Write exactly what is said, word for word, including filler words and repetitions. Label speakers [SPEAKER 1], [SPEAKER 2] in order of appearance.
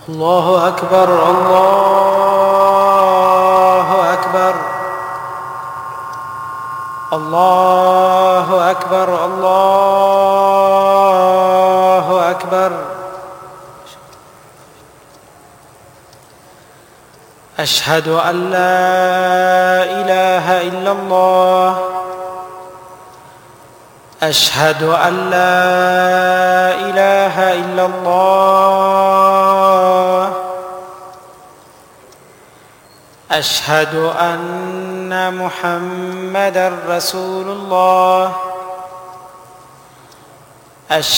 [SPEAKER 1] الله أكبر الله أكبر الله أكبر الله أكبر. أشهد أن لا إله إلا الله أشهد أن لا إله إلا الله أشهد أن محمدًا رسول الله.